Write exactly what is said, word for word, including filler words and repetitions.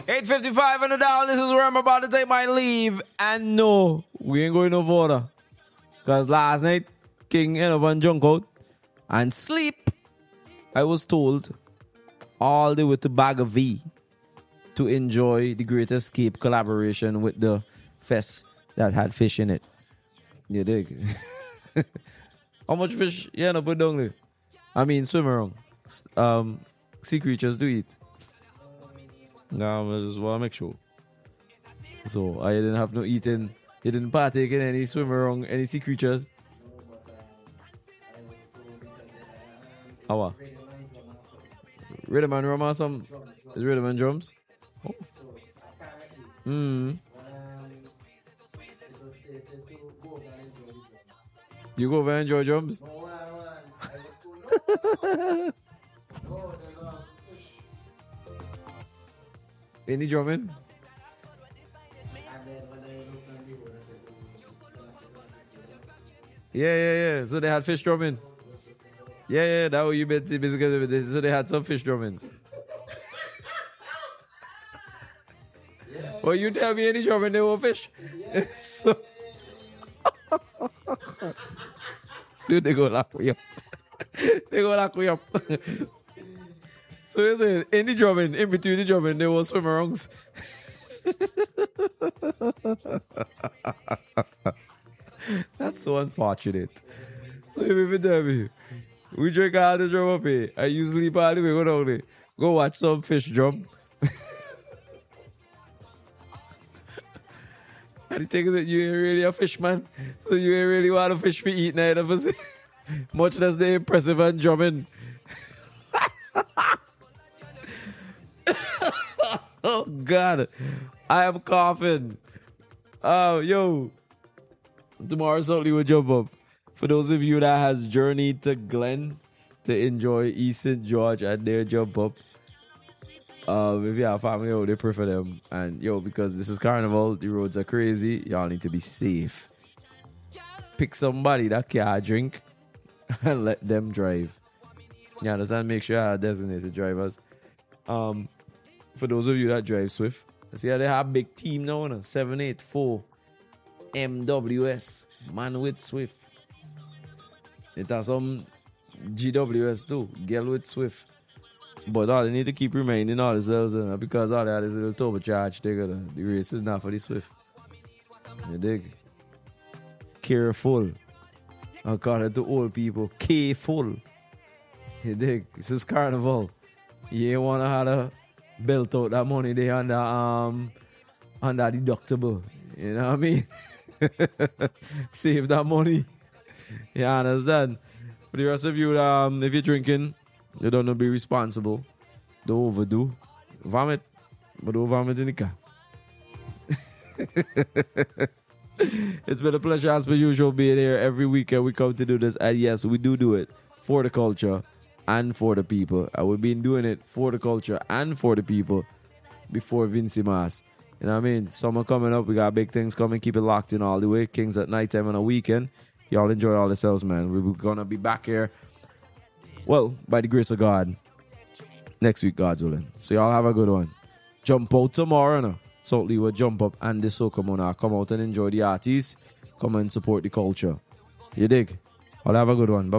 eight fifty-five on the dial. This is where I'm about to take my leave. And no, we ain't going no further. Because last night, King ended up on junk out and sleep. I was told all the way to Bag of V to enjoy the Great Escape collaboration with the fest that had fish in it. You dig? How much fish you end up put down there? I mean, swim around. Um, sea creatures do eat. No, I just want to make sure. So, I didn't have no eating. You didn't partake in any swim around, any sea creatures? How? Rhythm and drum or some? Is rhythm and drums? Oh. Mm. You go over and enjoy drums? Any drumming? Yeah, yeah, yeah. So they had fish drumming. Yeah, yeah, that was you basically. So they had some fish drummings. Well, you tell me any drumming they were fish. So, dude, they go lock me up. They go lock me up. So you say any drumming, in between the drumming, they will swim around. That's so unfortunate. So if you tell me, we drink all the drum up here, I usually party, we go down there, go watch some fish drum. And the thing is that you ain't really a fish man, so you ain't really want a fish to eat neither of us. Much less the impressive and drumming. Oh God, I am coughing. Oh, yo, tomorrow certainly will jump up. For those of you that has journeyed to Glen to enjoy East Saint George and their jump up, um, if you have family out, they prefer them. And yo, because this is Carnival, the roads are crazy. Y'all need to be safe. Pick somebody that can drink and let them drive. You understand? Make sure you have designated drivers. Um. For those of you that drive Swift, see how they have a big team now, no? seven eight four M W S, man with Swift. It has some G W S too, girl with Swift. But all they need to keep reminding all themselves, uh, because all that is a little turbocharged, they got the race is not for the Swift. You dig? Careful. I call it to old people, careful. You dig? This is Carnival. You ain't want to have a belt out that money they under um under deductible. You know what I mean? Save that money. You understand? For the rest of you, um, if you're drinking, you don't know, be responsible. Don't overdo. Vomit. But don't vomit in the car. It's been a pleasure as per usual being here every weekend. We come to do this, and yes, we do do it for the culture and for the people. And we've been doing it for the culture and for the people before Vincy Mas. You know what I mean? Summer coming up. We got big things coming. Keep it locked in all the way. Kings at nighttime on a weekend. Y'all enjoy all yourselves, man. We're going to be back here, well, by the grace of God, next week, God's willing. So y'all have a good one. Jump out tomorrow, no? Certainly we'll jump up and the Soca Mona. Come out and enjoy the artists. Come and support the culture. You dig? I'll have a good one. Bye-bye.